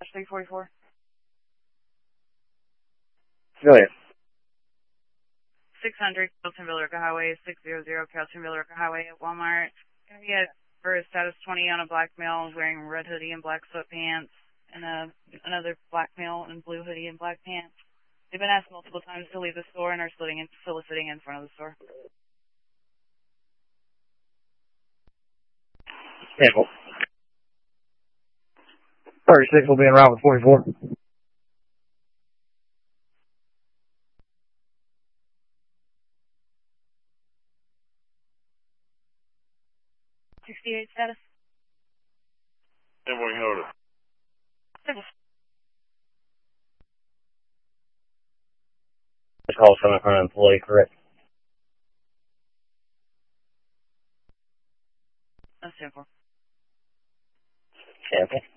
344. Go ahead. 600 Carltonville Ricker Highway, 600 Carltonville Ricker Highway at Walmart. Can we get for a status 20 on a black male wearing red hoodie and black sweatpants, and another black male in blue hoodie and black pants. They've been asked multiple times to leave the store and are soliciting in front of the store. Sample. 36 will be en route with 44. $68 status. Invoice notice. This call's coming from an employee, correct? That's simple. Sample.